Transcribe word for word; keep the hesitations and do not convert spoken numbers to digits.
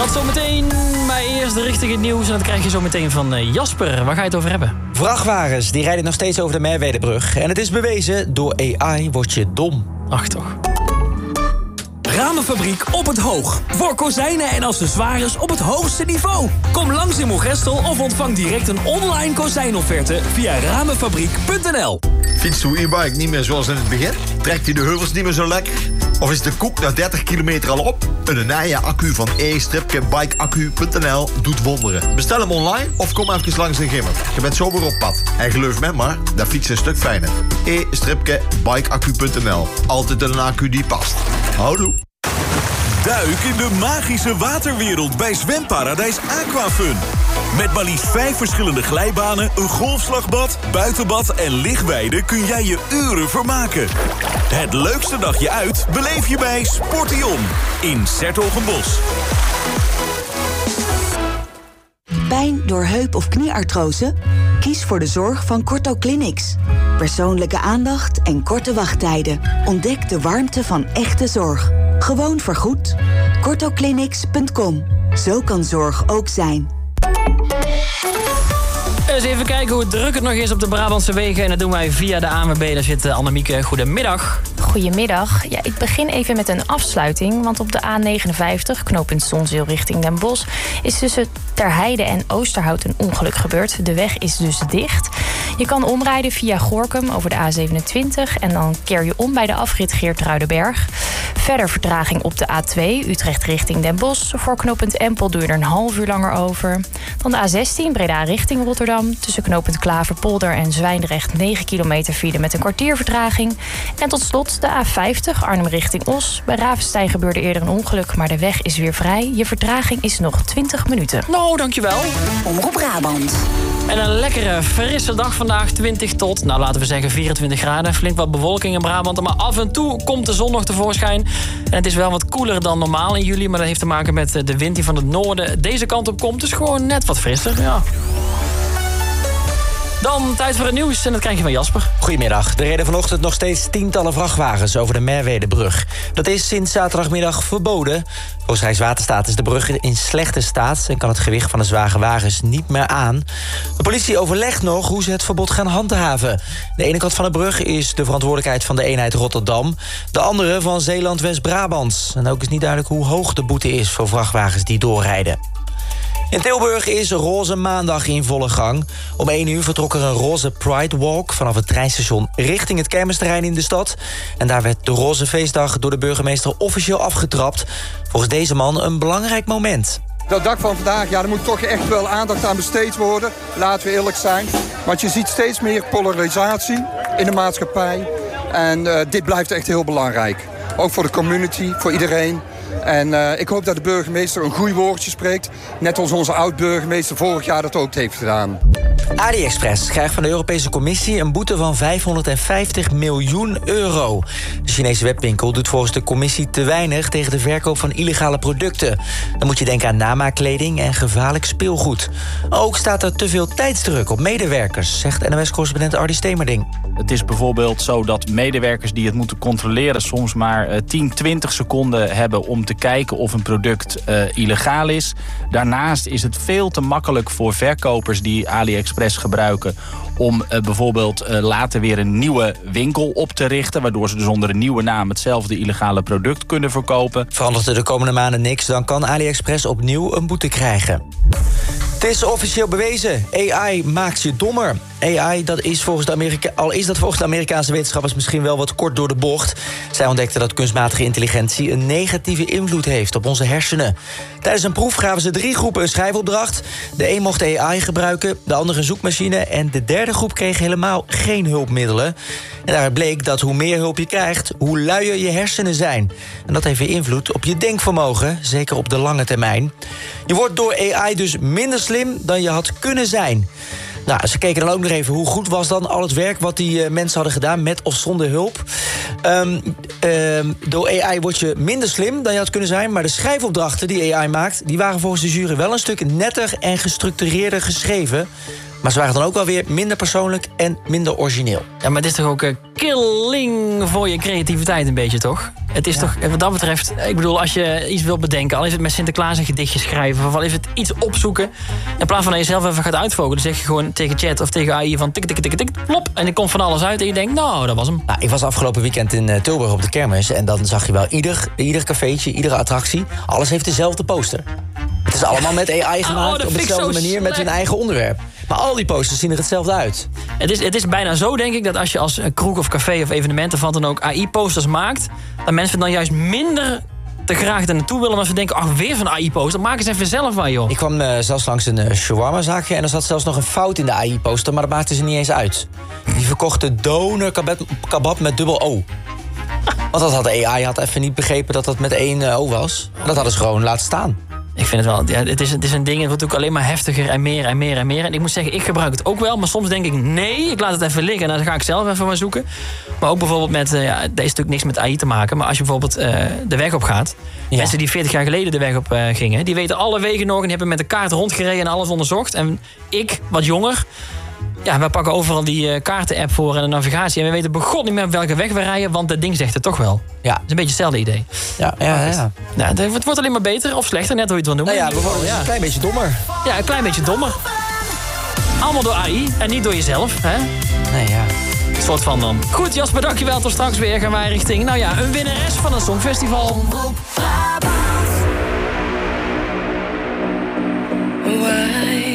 Dat zometeen, maar eerst de richtige nieuws. En dat krijg je zo meteen van Jasper. Waar ga je het over hebben? Vrachtwagens, die rijden nog steeds over de Merwedebrug. En het is bewezen, door A I word je dom. Ach toch. Ramenfabriek op het Hoog. Voor kozijnen en accessoires op het hoogste niveau. Kom langs in Moergestel of ontvang direct een online kozijnofferte via ramenfabriek punt n l. Fietst uw e-bike niet meer zoals in het begin? Trekt u de heuvels niet meer zo lekker? Of is de koek na dertig kilometer al op? Een nieuwe accu van e bike accu punt n l doet wonderen. Bestel hem online of kom even langs in Gimmer. Je bent zo weer op pad. En geloof me maar, dat fietsen een stuk fijner. e bike accu punt n l. Altijd een accu die past. Houdoe. Duik in de magische waterwereld bij Zwemparadijs Aquafun. Met maar liefst vijf verschillende glijbanen, een golfslagbad, buitenbad en lichtweide kun jij je uren vermaken. Het leukste dagje uit beleef je bij Sportion in 's-Hertogenbosch. Pijn door heup- of knieartrose? Kies voor de zorg van Corto Clinics. Persoonlijke aandacht en korte wachttijden. Ontdek de warmte van echte zorg. Gewoon vergoed. corto clinics punt com. Zo kan zorg ook zijn. Eens even kijken hoe druk het nog is op de Brabantse wegen. En dat doen wij via de A N W B. Daar zit Annemieke. Goedemiddag. Goedemiddag. Ja, ik begin even met een afsluiting. Want op de A negenenvijftig, knooppunt Zonzeel richting Den Bosch, is tussen Terheide en Oosterhout een ongeluk gebeurd. De weg is dus dicht. Je kan omrijden via Gorinchem over de A zevenentwintig. En dan keer je om bij de afrit Geertruidenberg. Verder vertraging op de A twee, Utrecht richting Den Bosch. Voor knooppunt Empel doe je er een half uur langer over. Dan de A zestien, Breda richting Rotterdam. Tussen knooppunt Klaverpolder en Zwijndrecht negen kilometer file met een kwartier vertraging. En tot slot de A vijftig, Arnhem richting Os. Bij Ravenstein gebeurde eerder een ongeluk, maar de weg is weer vrij. Je vertraging is nog twintig minuten. Nou, dankjewel. Omroep Brabant. En een lekkere, frisse dag vandaag, twintig tot, nou laten we zeggen vierentwintig graden. Flink wat bewolking in Brabant, maar af en toe komt de zon nog tevoorschijn. En het is wel wat koeler dan normaal in juli, maar dat heeft te maken met de wind die van het noorden deze kant op komt. Dus gewoon net wat frisser, ja. Dan tijd voor het nieuws en dat krijg je van Jasper. Goedemiddag. Er reden vanochtend nog steeds tientallen vrachtwagens over de Merwedebrug. Dat is sinds zaterdagmiddag verboden. Volgens Rijkswaterstaat is de brug in slechte staat en kan het gewicht van de zware wagens niet meer aan. De politie overlegt nog hoe ze het verbod gaan handhaven. De ene kant van de brug is de verantwoordelijkheid van de eenheid Rotterdam. De andere van Zeeland-West-Brabant. En ook is niet duidelijk hoe hoog de boete is voor vrachtwagens die doorrijden. In Tilburg is Roze Maandag in volle gang. Om één uur vertrok er een roze Pride Walk vanaf het treinstation richting het kermisterrein in de stad. En daar werd de Roze Feestdag door de burgemeester officieel afgetrapt. Volgens deze man een belangrijk moment. Dat dag van vandaag, ja, er moet toch echt wel aandacht aan besteed worden. Laten we eerlijk zijn. Want je ziet steeds meer polarisatie in de maatschappij. En uh, dit blijft echt heel belangrijk. Ook voor de community, voor iedereen. En uh, ik hoop dat de burgemeester een goed woordje spreekt. Net als onze oud-burgemeester vorig jaar dat ook heeft gedaan. AliExpress krijgt van de Europese Commissie een boete van vijfhonderdvijftig miljoen euro. De Chinese webwinkel doet volgens de commissie te weinig tegen de verkoop van illegale producten. Dan moet je denken aan namaakkleding en gevaarlijk speelgoed. Ook staat er te veel tijdsdruk op medewerkers, zegt N O S-correspondent Ardy Stemerding. Het is bijvoorbeeld zo dat medewerkers die het moeten controleren soms maar tien, twintig seconden hebben om te kijken of een product uh, illegaal is. Daarnaast is het veel te makkelijk voor verkopers die AliExpress gebruiken om uh, bijvoorbeeld uh, later weer een nieuwe winkel op te richten, waardoor ze dus onder een nieuwe naam hetzelfde illegale product kunnen verkopen. Verandert er de komende maanden niks, dan kan AliExpress opnieuw een boete krijgen. Het is officieel bewezen. A I maakt je dommer. A I, dat is volgens de Amerika- al is dat volgens de Amerikaanse wetenschappers misschien wel wat kort door de bocht. Zij ontdekten dat kunstmatige intelligentie een negatieve invloed heeft op onze hersenen. Tijdens een proef gaven ze drie groepen een schrijfopdracht. De een mocht A I gebruiken, de andere een zoekmachine en de derde groep kreeg helemaal geen hulpmiddelen. En daaruit bleek dat hoe meer hulp je krijgt, hoe luier je hersenen zijn. En dat heeft weer invloed op je denkvermogen, zeker op de lange termijn. Je wordt door A I dus minder slim dan je had kunnen zijn. Nou, ze keken dan ook nog even hoe goed was dan al het werk wat die uh, mensen hadden gedaan, met of zonder hulp. Um, um, door A I word je minder slim dan je had kunnen zijn, maar de schrijfopdrachten die A I maakt, die waren volgens de jury wel een stuk netter en gestructureerder geschreven. Maar ze waren dan ook wel weer minder persoonlijk en minder origineel. Ja, maar het is toch ook een killing voor je creativiteit een beetje, toch? Het is ja. toch, wat dat betreft... Ik bedoel, als je iets wilt bedenken... al is het met Sinterklaas een gedichtje schrijven... of al is het iets opzoeken... in plaats van dat je zelf even gaat uitvogelen... dan zeg je gewoon tegen chat of tegen A I van... tik, tik, tik, tik, plop, en er komt van alles uit... en je denkt, nou, dat was hem. Nou, ik was afgelopen weekend in uh, Tilburg op de kermis... en dan zag je wel ieder, ieder cafeetje, iedere attractie... alles heeft dezelfde poster. Het is allemaal met A I gemaakt... Oh, op dezelfde manier slecht. met hun eigen onderwerp. Maar al die posters zien er hetzelfde uit. Het is, het is bijna zo, denk ik, dat als je als kroeg of café of evenement... of wat dan ook A I-posters maakt... dat mensen dan juist minder te graag er naartoe willen... omdat ze denken, ach, weer zo'n A I-poster. Maak eens even zelf van, joh. Ik kwam uh, zelfs langs een uh, shawarma-zaakje... en er zat zelfs nog een fout in de A I-poster... maar dat maakte ze niet eens uit. Die verkochten doner kebab, kebab met dubbel O. Want dat had de A I had even niet begrepen dat dat met één uh, O was. Dat hadden ze gewoon laten staan. Ik vind het wel, ja, het, is, het is een ding, het wordt ook alleen maar heftiger en meer en meer en meer. En ik moet zeggen, ik gebruik het ook wel, maar soms denk ik, nee, ik laat het even liggen. En dan ga ik zelf even maar zoeken. Maar ook bijvoorbeeld met, uh, ja, er is natuurlijk niks met A I te maken, maar als je bijvoorbeeld uh, de weg op gaat. Ja. Mensen die veertig jaar geleden de weg op uh, gingen, die weten alle wegen nog en die hebben met de kaart rondgereden en alles onderzocht. En ik, wat jonger, ja, wij pakken overal die uh, kaarten-app voor en de navigatie. En we weten begot niet meer op welke weg we rijden, want dat ding zegt het toch wel. Ja. Dat is een beetje hetzelfde idee. Ja, ja, ja. Nou, het wordt alleen maar beter of slechter, net hoe je het wil noemen. Nou ja, bijvoorbeeld ja. een klein beetje dommer. Ja, een klein beetje dommer. Allemaal door A I en niet door jezelf, hè? Nee, ja. Een soort van dan. Goed, Jasper, dankjewel. Tot straks weer gaan wij richting, nou ja, een winnares van het Songfestival. Why?